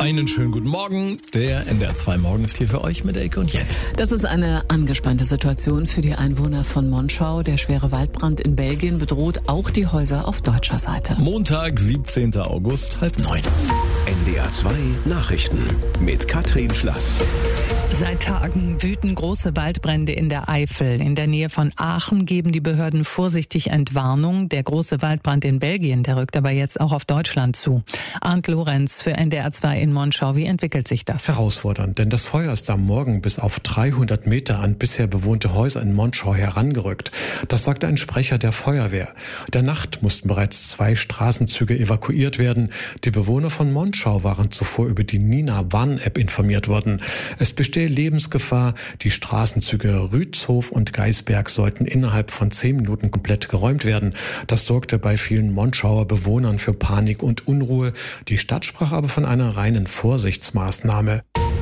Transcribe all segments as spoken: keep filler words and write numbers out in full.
Einen schönen guten Morgen. Der N D R zwei Morgen ist hier für euch mit Elke und Jens. Das ist eine angespannte Situation für die Einwohner von Monschau. Der schwere Waldbrand in Belgien bedroht auch die Häuser auf deutscher Seite. Montag, siebzehnten August, halb neun. N D R zwei Nachrichten mit Katrin Schlass. Seit Tagen wüten große Waldbrände in der Eifel. In der Nähe von Aachen geben die Behörden vorsichtig Entwarnung. Der große Waldbrand in Belgien, der rückt aber jetzt auch auf Deutschland zu. Arndt Lorenz für N D R zwei in Monschau. Wie entwickelt sich das? Herausfordernd, denn das Feuer ist am Morgen bis auf dreihundert Meter an bisher bewohnte Häuser in Monschau herangerückt. Das sagte ein Sprecher der Feuerwehr. In der Nacht mussten bereits zwei Straßenzüge evakuiert werden. Die Bewohner von Monschau waren zuvor über die Nina-Warn-App informiert worden. Es bestehe Lebensgefahr. Die Straßenzüge Rützhof und Geisberg sollten innerhalb von zehn Minuten komplett geräumt werden. Das sorgte bei vielen Monschauer Bewohnern für Panik und Unruhe. Die Stadt sprach aber von einer reinen Vorsichtsmaßnahme.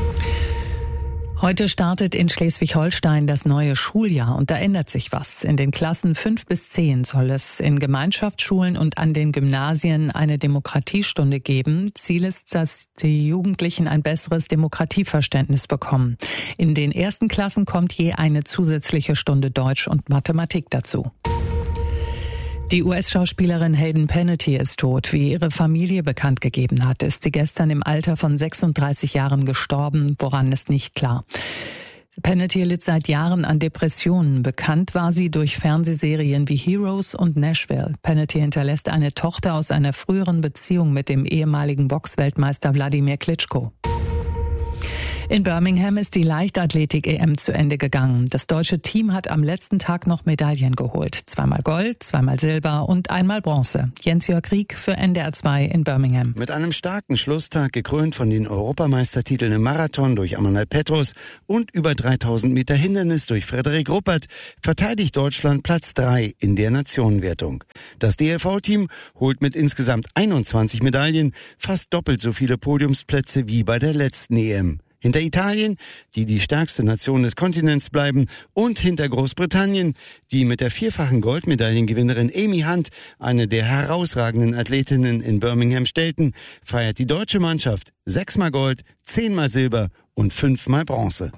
Heute startet in Schleswig-Holstein das neue Schuljahr und da ändert sich was. In den Klassen fünf bis zehn soll es in Gemeinschaftsschulen und an den Gymnasien eine Demokratiestunde geben. Ziel ist, dass die Jugendlichen ein besseres Demokratieverständnis bekommen. In den ersten Klassen kommt je eine zusätzliche Stunde Deutsch und Mathematik dazu. Die U S-Schauspielerin Hayden Panettiere ist tot. Wie ihre Familie bekannt gegeben hat, ist sie gestern im Alter von sechsunddreißig Jahren gestorben. Woran ist nicht klar. Panettiere litt seit Jahren an Depressionen. Bekannt war sie durch Fernsehserien wie Heroes und Nashville. Panettiere hinterlässt eine Tochter aus einer früheren Beziehung mit dem ehemaligen Boxweltmeister Wladimir Klitschko. In Birmingham ist die Leichtathletik-E M zu Ende gegangen. Das deutsche Team hat am letzten Tag noch Medaillen geholt. Zweimal Gold, zweimal Silber und einmal Bronze. Jens-Jörg Rieck für N D R zwei in Birmingham. Mit einem starken Schlusstag, gekrönt von den Europameistertiteln im Marathon durch Amanal Petros und über dreitausend Meter Hindernis durch Frederik Ruppert, verteidigt Deutschland Platz drei in der Nationenwertung. Das D L V-Team holt mit insgesamt einundzwanzig Medaillen fast doppelt so viele Podiumsplätze wie bei der letzten E M. Hinter Italien, die die stärkste Nation des Kontinents bleiben, und hinter Großbritannien, die mit der vierfachen Goldmedaillengewinnerin Amy Hunt, eine der herausragenden Athletinnen in Birmingham, stellten, feiert die deutsche Mannschaft sechsmal Gold, zehnmal Silber und fünfmal Bronze.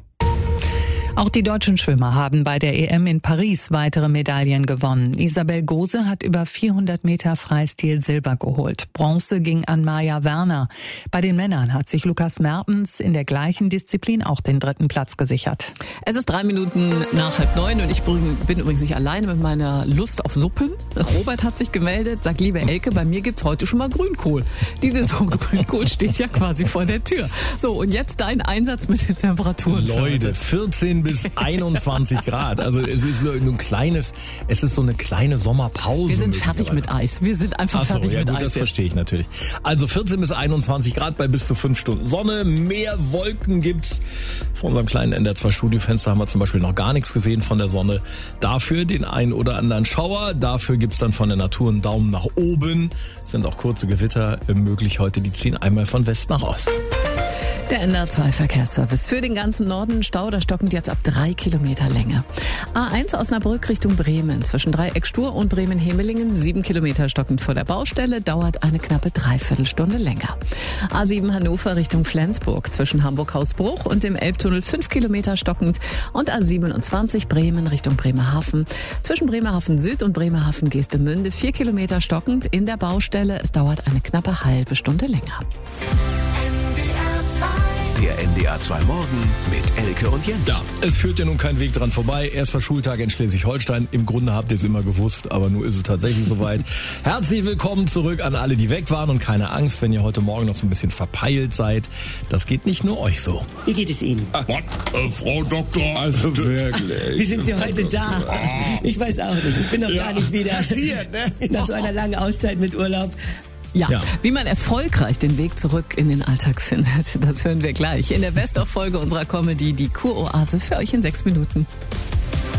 Auch die deutschen Schwimmer haben bei der E M in Paris weitere Medaillen gewonnen. Isabel Gose hat über vierhundert Meter Freistil Silber geholt. Bronze ging an Maja Werner. Bei den Männern hat sich Lukas Mertens in der gleichen Disziplin auch den dritten Platz gesichert. Es ist drei Minuten nach halb neun und ich bin übrigens nicht alleine mit meiner Lust auf Suppen. Robert hat sich gemeldet, sagt, liebe Elke, bei mir gibt's heute schon mal Grünkohl. Die Saison Grünkohl steht ja quasi vor der Tür. So, und jetzt dein Einsatz mit den Temperaturen. Leute, vierzehn bis einundzwanzig Grad. Also es ist so ein kleines, es ist so eine kleine Sommerpause. Wir sind fertig mit Eis. Wir sind einfach Ach so, fertig ja, mit gut, Eis. Das jetzt. Verstehe ich natürlich. Also vierzehn bis einundzwanzig Grad bei bis zu fünf Stunden Sonne. Mehr Wolken gibt's. Vor unserem kleinen N D R zwei Studiofenster haben wir zum Beispiel noch gar nichts gesehen von der Sonne. Dafür den einen oder anderen Schauer. Dafür gibt's dann von der Natur einen Daumen nach oben. Es sind auch kurze Gewitter möglich heute. Die ziehen einmal von West nach Ost. Der N D R zwei Verkehrsservice für den ganzen Norden. Stau, da stockend jetzt ab drei Kilometer Länge. A eins Osnabrück Richtung Bremen. Zwischen Dreieck-Stur und Bremen-Hemelingen. Sieben Kilometer stockend vor der Baustelle. Dauert eine knappe Dreiviertelstunde länger. A sieben Hannover Richtung Flensburg. Zwischen Hamburg-Hausbruch und dem Elbtunnel. Fünf Kilometer stockend. Und A siebenundzwanzig Bremen Richtung Bremerhaven. Zwischen Bremerhaven Süd und Bremerhaven Geestemünde. Vier Kilometer stockend in der Baustelle. Es dauert eine knappe halbe Stunde länger. Der N D R zwei Morgen mit Elke und Jens. Ja, es führt ja nun kein Weg dran vorbei. Erster Schultag in Schleswig-Holstein. Im Grunde habt ihr es immer gewusst, aber nun ist es tatsächlich soweit. Herzlich willkommen zurück an alle, die weg waren und keine Angst, wenn ihr heute Morgen noch so ein bisschen verpeilt seid. Das geht nicht nur euch so. Wie geht es Ihnen? Was, äh, Frau Doktor? Also wirklich. Wie sind Sie heute da? Ich weiß auch nicht. Ich bin noch Ja. gar nicht wieder Passiert, ne? nach so einer langen Auszeit mit Urlaub. Ja, Ja. wie man erfolgreich den Weg zurück in den Alltag findet, das hören wir gleich in der Best-of-Folge unserer Comedy, die Kuroase, für euch in sechs Minuten.